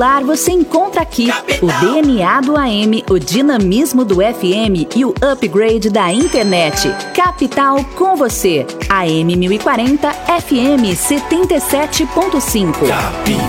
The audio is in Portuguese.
Você encontra aqui o DNA do AM, o dinamismo do FM e o upgrade da internet. Capital com você. AM 1040, FM 77.5.